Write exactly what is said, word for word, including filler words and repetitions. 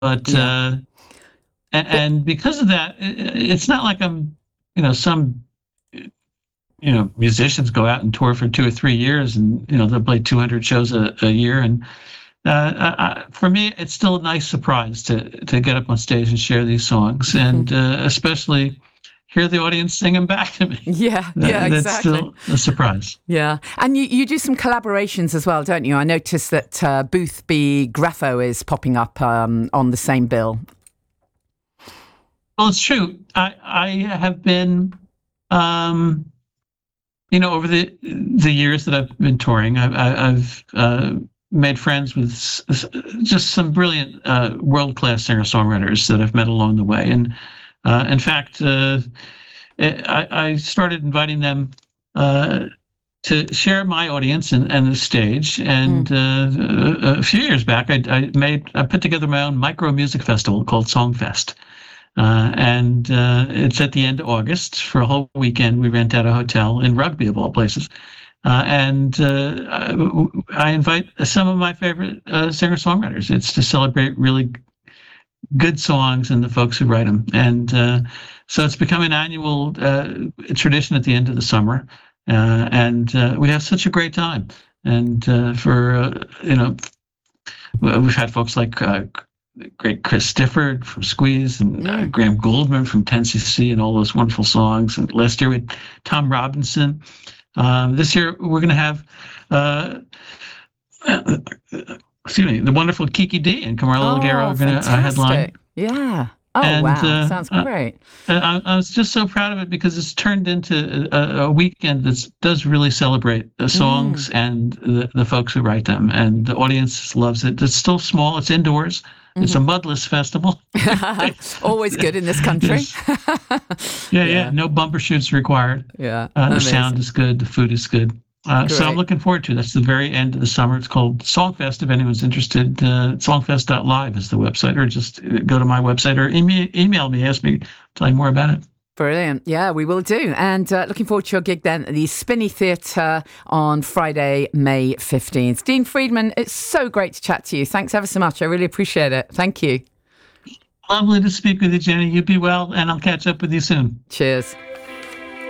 yeah. uh, and, and because of that, it, it's not like I'm, you know, some, you know, musicians go out and tour for two or three years, and you know they'll play two hundred shows a, a year. And uh, I, I, for me, it's still a nice surprise to to get up on stage and share these songs, and uh, especially hear the audience sing them back to me. Yeah, that, yeah, that's exactly. still a surprise. Yeah, and you, you do some collaborations as well, don't you? I noticed that uh, Boothby Grapho is popping up um, on the same bill. Well, it's true. I I have been, um, you know, over the the years that I've been touring, I've, I've uh, made friends with just some brilliant uh, world class singer songwriters that I've met along the way, and uh, in fact, uh, I, I started inviting them uh, to share my audience and, and the stage. And mm. uh, a, a few years back, I, I made I put together my own micro music festival called Songfest. Uh, and uh, it's at the end of August for a whole weekend. We rent out a hotel in Rugby, of all places. Uh, and uh, I, I invite some of my favorite uh, singer-songwriters. It's to celebrate really good songs and the folks who write them. And uh, so it's become an annual uh, tradition at the end of the summer. Uh, and uh, we have such a great time. And uh, for, uh, you know, we've had folks like uh, great Chris Stifford from Squeeze, and uh, Graham Gouldman from ten C C, and all those wonderful songs. And last year we had Tom Robinson. Um, this year we're going to have, uh, uh, excuse me, the wonderful Kiki D and Camarlo oh, Alguero are going to uh, headline. Yeah. Oh, and, wow. Uh, Sounds great. Uh, I, I was just so proud of it because it's turned into a, a weekend that does really celebrate the songs mm. and the, the folks who write them. And the audience loves it. It's still small. It's indoors. Mm-hmm. It's a mudless festival. Always good in this country. yeah, yeah, yeah. No bumper shoots required. Yeah. Uh, the sound is good. The food is good. Uh, so I'm looking forward to it. That's the very end of the summer. It's called Songfest. If anyone's interested, uh, songfest dot live is the website, or just go to my website or email, email me, ask me, tell you more about it. Brilliant. Yeah, we will do. And uh, looking forward to your gig then at the Spinney Theatre on Friday, May fifteenth. Dean Friedman, it's so great to chat to you. Thanks ever so much. I really appreciate it. Thank you. Lovely to speak with you, Jenny. You be well, and I'll catch up with you soon. Cheers.